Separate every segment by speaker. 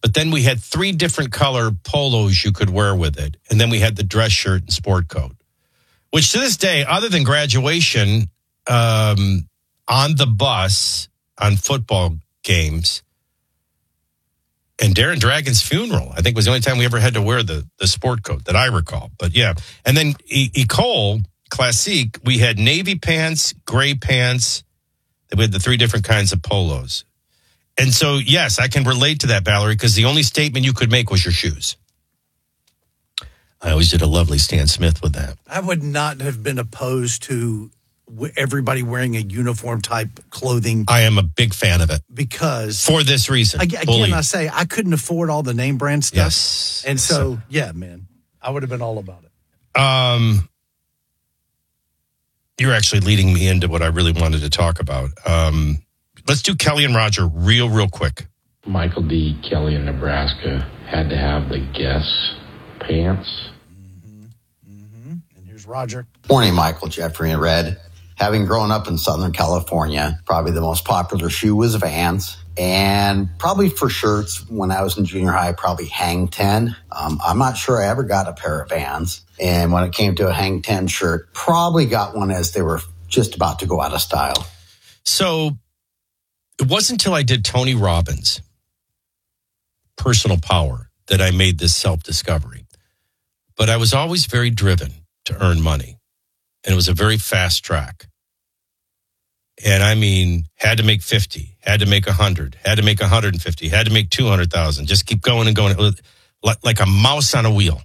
Speaker 1: But then we had 3 different color polos you could wear with it. And then we had the dress shirt and sport coat, which to this day, other than graduation, on the bus, on football games, and Darren Dragon's funeral, I think was the only time we ever had to wear the sport coat that I recall. But yeah. And then Ecole Classique, we had navy pants, gray pants. We had the 3 different kinds of polos. And so, yes, I can relate to that, Valerie, because the only statement you could make was your shoes. I always did a lovely Stan Smith with that.
Speaker 2: I would not have been opposed to everybody wearing a uniform type clothing.
Speaker 1: I am a big fan of it.
Speaker 2: Because
Speaker 1: for this reason.
Speaker 2: Again, I say I couldn't afford all the name brand stuff.
Speaker 1: Yes.
Speaker 2: And so, yeah, man, I would have been all about it.
Speaker 1: You're actually leading me into what I really wanted to talk about. Let's do Kelly and Roger real quick.
Speaker 3: Michael D. Kelly in Nebraska had to have the Guess pants.
Speaker 2: And here's Roger.
Speaker 4: Morning, Michael, Jeffrey, and Red. Having grown up in Southern California, probably the most popular shoe was Vans. And probably for shirts, when I was in junior high, probably Hang 10. I'm not sure I ever got a pair of Vans. And when it came to a Hang 10 shirt, probably got one as they were just about to go out of style.
Speaker 1: So it wasn't until I did Tony Robbins' Personal Power that I made this self-discovery. But I was always very driven to earn money. And it was a very fast track. And I mean, had to make 50, had to make 100, had to make 150, had to make 200,000. Just keep going and going like a mouse on a wheel.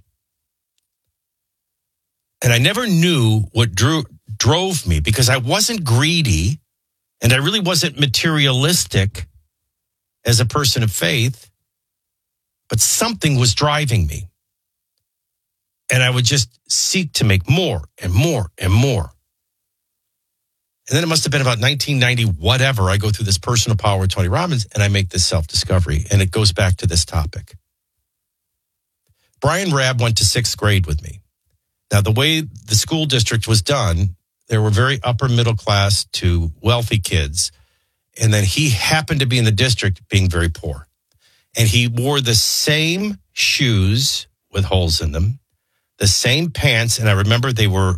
Speaker 1: And I never knew what drove me because I wasn't greedy and I really wasn't materialistic as a person of faith, but something was driving me. And I would just seek to make more and more and more. And then it must have been about 1990, whatever. I go through this Personal Power with Tony Robbins and I make this self-discovery. And it goes back to this topic. Brian Rabb went to 6th grade with me. Now, the way the school district was done, there were very upper middle class to wealthy kids. And then he happened to be in the district being very poor. And he wore the same shoes with holes in them, the same pants. And I remember they were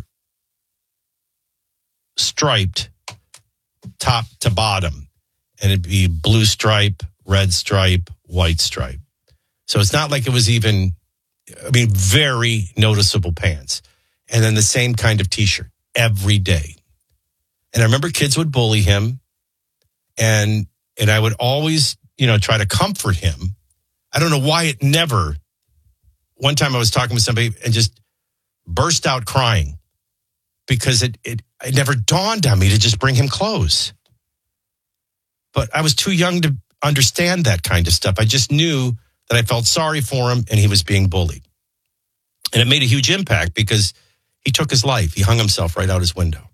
Speaker 1: striped top to bottom. And it'd be blue stripe, red stripe, white stripe. So it's not like it was even, very noticeable pants. And then the same kind of T-shirt every day. And I remember kids would bully him. And I would always, try to comfort him. I don't know why it never. One time I was talking with somebody and just burst out crying because it never dawned on me to just bring him clothes. But I was too young to understand that kind of stuff. I just knew that I felt sorry for him and he was being bullied. And it made a huge impact because he took his life. He hung himself right out his window.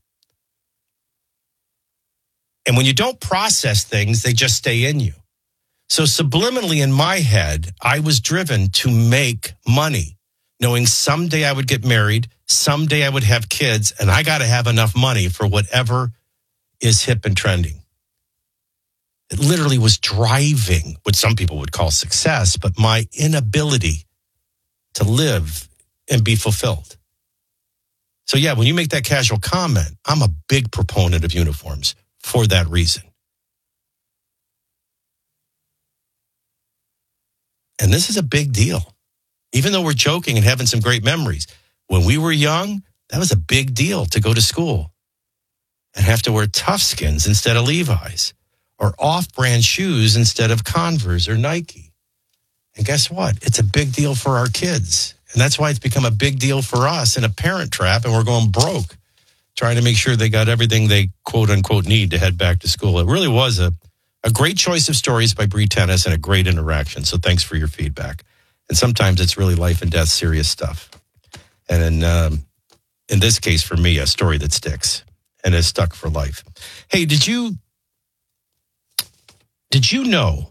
Speaker 1: And when you don't process things, they just stay in you. So subliminally in my head, I was driven to make money, knowing someday I would get married, someday I would have kids, and I got to have enough money for whatever is hip and trending. It literally was driving what some people would call success, but my inability to live and be fulfilled. So yeah, when you make that casual comment, I'm a big proponent of uniforms for that reason. And this is a big deal. Even though we're joking and having some great memories, when we were young, that was a big deal to go to school and have to wear Toughskins instead of Levi's or off-brand shoes instead of Converse or Nike. And guess what? It's a big deal for our kids. And that's why it's become a big deal for us in a parent trap, and we're going broke trying to make sure they got everything they quote-unquote need to head back to school. It really was a great choice of stories by Bree Tennis and a great interaction. So thanks for your feedback. And sometimes it's really life and death serious stuff. And in this case, for me, a story that sticks and is stuck for life. Hey, did you know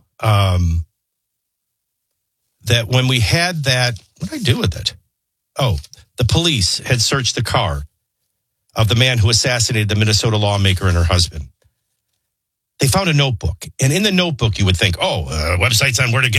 Speaker 1: that when we had that, what did I do with it? Oh, the police had searched the car of the man who assassinated the Minnesota lawmaker and her husband. They found a notebook. And in the notebook, you would think, websites on where to get